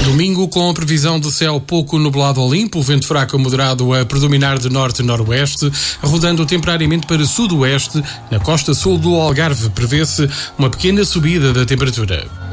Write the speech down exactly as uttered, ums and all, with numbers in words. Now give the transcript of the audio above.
Domingo, com a previsão de céu pouco nublado ou limpo, vento fraco a moderado a predominar de norte a noroeste, rodando temporariamente para sudoeste, na costa sul do Algarve prevê-se uma pequena subida da temperatura.